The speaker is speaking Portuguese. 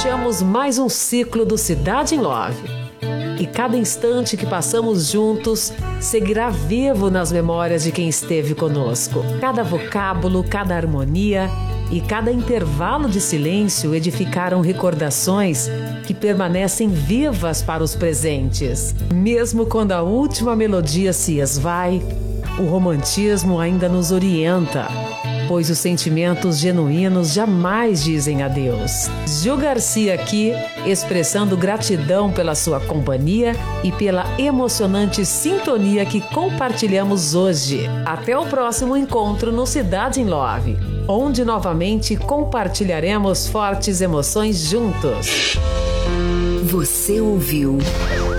Fechamos mais um ciclo do Cidade em Love. E cada instante que passamos juntos seguirá vivo nas memórias de quem esteve conosco. Cada vocábulo, cada harmonia e cada intervalo de silêncio edificaram recordações que permanecem vivas para os presentes. Mesmo quando a última melodia se esvai, o romantismo ainda nos orienta, pois os sentimentos genuínos jamais dizem adeus. Gil Garcia aqui, expressando gratidão pela sua companhia e pela emocionante sintonia que compartilhamos hoje. Até o próximo encontro no Cidade em Love, onde novamente compartilharemos fortes emoções juntos. Você ouviu